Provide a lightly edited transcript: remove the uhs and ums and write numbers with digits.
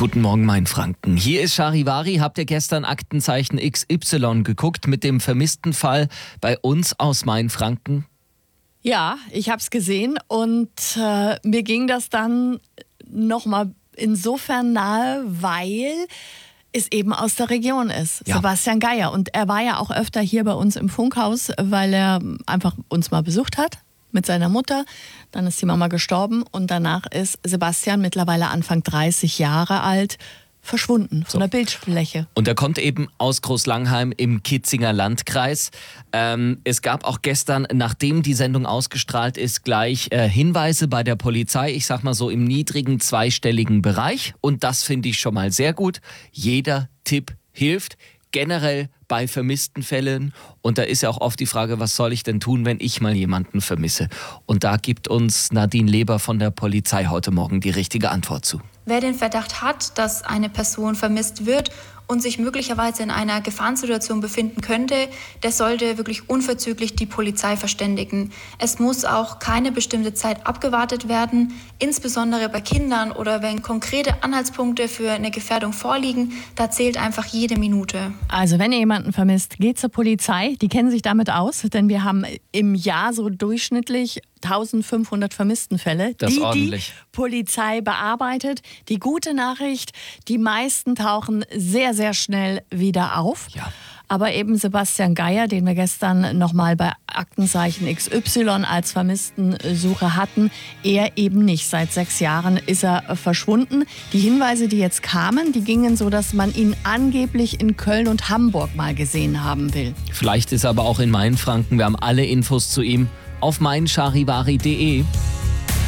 Guten Morgen, mein Franken. Hier ist Charivari. Habt ihr gestern Aktenzeichen XY geguckt mit dem vermissten Fall bei uns aus Mainfranken? Ja, ich habe es gesehen und mir ging das dann nochmal insofern nahe, weil es eben aus der Region ist. Ja. Sebastian Geier. Und er war ja auch öfter hier bei uns im Funkhaus, weil er einfach uns mal besucht hat mit seiner Mutter. Dann ist die Mama gestorben und danach ist Sebastian, mittlerweile Anfang 30 Jahre alt, verschwunden von der Bildfläche. Und er kommt eben aus Großlangheim im Kitzinger Landkreis. Es gab auch gestern, nachdem die Sendung ausgestrahlt ist, gleich Hinweise bei der Polizei. Ich sag mal so im niedrigen zweistelligen Bereich. Und das finde ich schon mal sehr gut. Jeder Tipp hilft. Generell bei vermissten Fällen. Und da ist ja auch oft die Frage, was soll ich denn tun, wenn ich mal jemanden vermisse? Und da gibt uns Nadine Leber von der Polizei heute Morgen die richtige Antwort zu. Wer den Verdacht hat, dass eine Person vermisst wird und sich möglicherweise in einer Gefahrensituation befinden könnte, der sollte wirklich unverzüglich die Polizei verständigen. Es muss auch keine bestimmte Zeit abgewartet werden, insbesondere bei Kindern oder wenn konkrete Anhaltspunkte für eine Gefährdung vorliegen, da zählt einfach jede Minute. Also wenn ihr jemanden vermisst, geht zur Polizei. Die kennen sich damit aus, denn wir haben im Jahr so durchschnittlich 1500 Vermisstenfälle, die Polizei bearbeitet. Die gute Nachricht, die meisten tauchen sehr, sehr schnell wieder auf. Ja. Aber eben Sebastian Geier, den wir gestern nochmal bei Aktenzeichen XY als Vermisstensuche hatten, er eben nicht. Seit 6 Jahren ist er verschwunden. Die Hinweise, die jetzt kamen, die gingen so, dass man ihn angeblich in Köln und Hamburg mal gesehen haben will. Vielleicht ist er aber auch in Mainfranken. Wir haben alle Infos zu ihm auf meincharivari.de.